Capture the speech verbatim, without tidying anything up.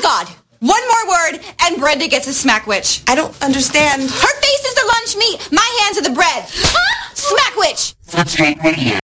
God. One more word, and Brenda gets a Smackwitch. I don't understand. Her face is the lunch meat. My hands are the bread. Smackwitch. That's right, radio.